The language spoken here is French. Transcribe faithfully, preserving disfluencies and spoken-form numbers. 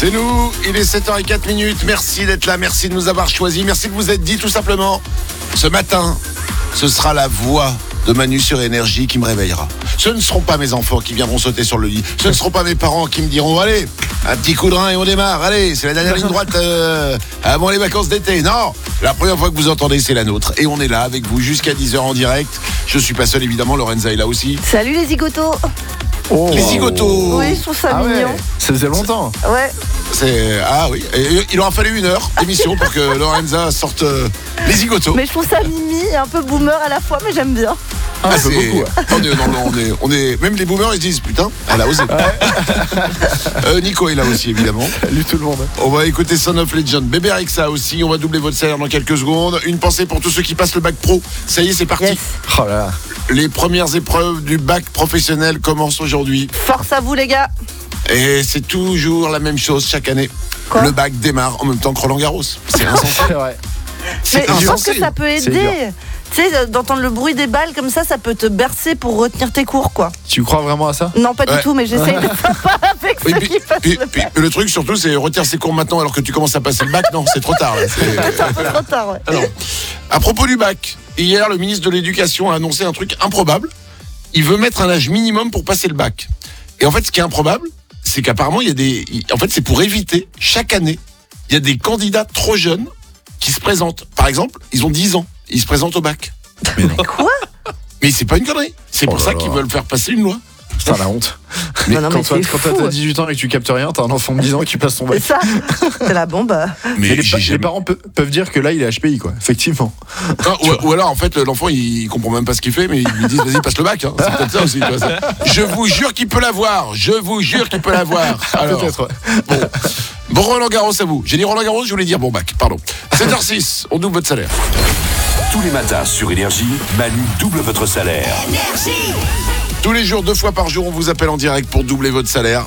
C'est nous, il est sept heures zéro quatre minutes. Merci d'être là, merci de nous avoir choisis. Merci de vous être dit tout simplement. Ce matin, ce sera la voix de Manu sur Énergie qui me réveillera. Ce ne seront pas mes enfants qui viendront sauter sur le lit. Ce ne seront pas mes parents qui me diront allez, un petit coup de rein et on démarre. Allez, c'est la dernière ligne droite euh, avant les vacances d'été. Non, la première fois que vous entendez, c'est la nôtre. Et on est là avec vous jusqu'à dix heures en direct. Je suis pas seul évidemment, Lorenza est là aussi. Salut les zigotos. Oh. Les zigotos. Oui, je trouve ça ah mignon. Ouais, ça faisait longtemps. Ouais. C'est ah oui. Et il aura fallu une heure d'émission pour que Lorenza sorte euh, les zigotos. Mais je trouve ça mimi et un peu boomer à la fois, mais j'aime bien. Ah, Ah, c'est beaucoup, ouais. Attendez, non, non, on est, on est, même les boomers ils se disent putain, elle a osé. euh, Nico est là aussi évidemment. Salut tout le monde. On va écouter Son of Legend. Bébé Rexa aussi. On va doubler votre salaire dans quelques secondes. Une pensée pour tous ceux qui passent le bac pro. Ça y est, c'est parti. Yes. Oh là là. Les premières épreuves du bac professionnel commencent aujourd'hui. Force à vous les gars. Et c'est toujours la même chose chaque année. Quoi Le bac démarre en même temps que Roland Garros. C'est insensé. C'est vrai. C'est Mais je pense insensé. que ça peut C'est aider. Tu sais, d'entendre le bruit des balles comme ça, ça peut te bercer pour retenir tes cours, quoi. Tu crois vraiment à ça? Non, pas Ouais. du tout, mais j'essaye d'être sympa avec Oui, ceux puis, qui passent puis- le puis bac. le truc surtout, c'est retirer ses cours maintenant alors que tu commences à passer le bac. Non, c'est trop tard. Là. C'est- C'est un peu trop tard, ouais. Alors, à propos du bac, hier, le ministre de l'Éducation a annoncé un truc improbable. Il veut mettre un âge minimum pour passer le bac. Et en fait, ce qui est improbable, c'est qu'apparemment, il y a des. En fait, c'est pour éviter, chaque année, il y a des candidats trop jeunes qui se présentent. Par exemple, ils ont dix ans. Ils se présentent au bac. Mais non. Quoi? Mais c'est pas une connerie. C'est Oh pour là ça là. qu'ils veulent faire passer une loi. Putain, la honte. Mais non, mais quand toi- c'est quand fou. t'as dix-huit ans et que tu captes rien, t'as un enfant de dix ans qui passe son C'est bac. ça. C'est la bombe. Mais, Et les, j'ai pa- les jamais- parents pe- peuvent dire que là, il est H P I, quoi. Effectivement. Non, ou, ou alors, en fait, l'enfant, il comprend même pas ce qu'il fait, mais ils lui disent, vas-y, passe le bac. Hein. C'est peut-être ça aussi. Tu vois, ça. Je vous jure qu'il peut l'avoir. Je vous jure qu'il peut l'avoir. Alors, Peut-être, ouais. bon. Bon, Roland Garros à vous. J'ai dit Roland Garros, je voulais dire bon bac. Pardon. sept heures six, on double votre salaire. Tous les matins sur Énergie, Manu double votre salaire. Tous les jours, deux fois par jour, on vous appelle en direct pour doubler votre salaire.